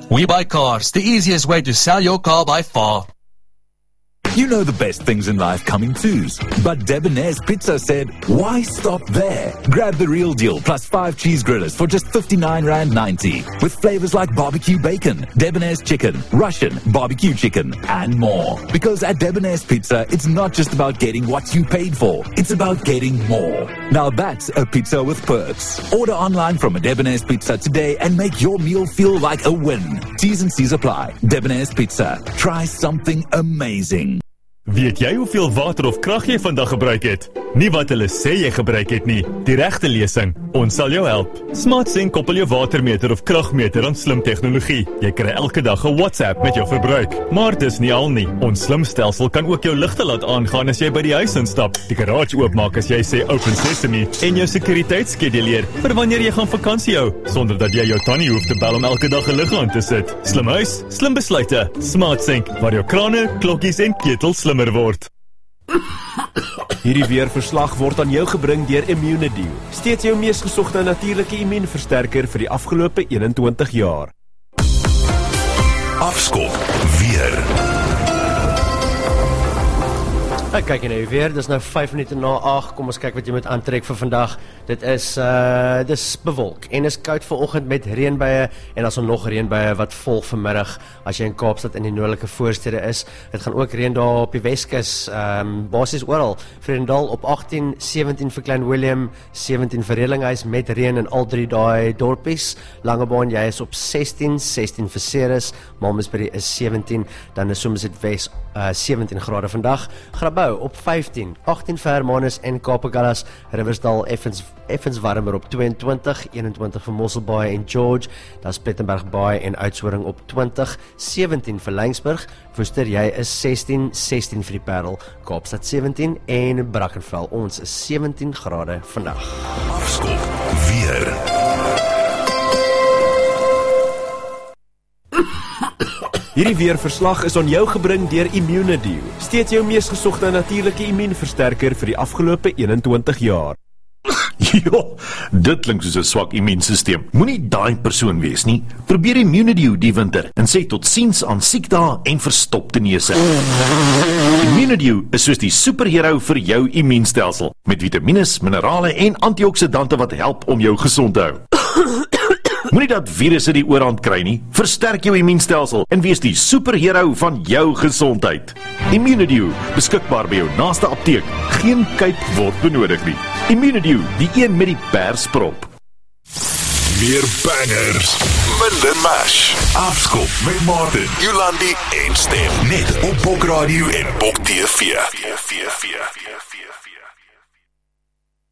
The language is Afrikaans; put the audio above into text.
We Buy Cars, the easiest way to sell your car by far. You know the best things in life come in twos. But Debonair's Pizza said, why stop there? Grab the real deal plus 5 cheese grillers for just R59.90 with flavors like barbecue bacon, Debonair's chicken, Russian, barbecue chicken, and more. Because at Debonair's Pizza, it's not just about getting what you paid for. It's about getting more. Now that's a pizza with perks. Order online from a Debonair's Pizza today and make your meal feel like a win. T's and C's apply. Debonair's Pizza. Try something amazing. Weet jy hoeveel water of krag jy vandag gebruik het? Nie wat hulle sê jy gebruik het nie, die regte lesing. Ons sal jou help. SmartSync koppel jou watermeter of kragmeter aan slim tegnologie. Jy kry elke dag 'n WhatsApp met jou verbruik. Maar dis nie al nie. Ons slim stelsel kan ook jou ligte laat aangaan as jy by die huis instap, die garage oopmaak as jy sê open sesame en jou sekuriteit skeduleer vir wanneer jy gaan vakansie hou, sonder dat jy jou tannie hoef te bel om elke dag 'n lig aan te sit. Slim huis, slim besluite. SmartSync, waar jou krane, klokkies en ketels slim word. Hierdie weerverslag word aan jou gebring deur Immunedio. Steeds jou mees gesogte natuurlike immuunversterker vir die afgelope 21 jaar. Afskop weer. Ek kyk jy nou weer, dis nou 5 minute na 8, kom ons kyk wat jy moet aantrek vir vandag. Dit is dis bewolk en is koud vanoggend met reënbuie en as nog reënbuie wat volg vanmiddag as jy in Kaapstad in die noordelike voorstede is. Dit gaan ook reën daar op die Weskus, basies oral. Vredendal op 18, 17 vir Klein Willem, 17 vir Redlinghuis met reën in al drie daai dorpies. Langebaan, jy is op 16, 16 vir Ceres, Malmesbury is 17, dan is Somerset Wes 17 grade vandag. Grabouw op 15, 18 vir Hermanus en Kaapagullas, Riversdal effens warmer op 22, 21 vir Mosselbaai en George, dan is Plettenberg Baai en Oudtshoorn op 20, 17 vir Laingsburg, Woester jy is 16, 16 vir die Parel, Kaapstad 17 en Brackenfell, ons is 17 grade vandag. Afskop weer. Hierdie weerverslag is aan jou gebring deur Immunedio. Steeds jou mees gesogte natuurlike immuunversterker vir die afgelope 21 jaar. Ja, dit klink soos 'n swak immuunstelsel. Moenie daai persoon wees nie. Probeer Immunedio die winter en sê totsiens aan siekdae en verstopte neuse. Immunedio is soos die superhero vir jou immuunstelsel, met vitamiene, minerale en antioksidante wat help om jou gesond te hou. Moenie dat virusse die oorhand kry nie. Versterk jou immuunstelsel en wees die superhero van jou gesondheid. Immunedio, beskikbaar by jou naaste apteek. Geen kuip word benodig nie. Immunedio, die een met die persprop. Meer bangers, minder mash. Afskop met Martin, Jolandi en Stem. Net op Bok Radio en Bok TV.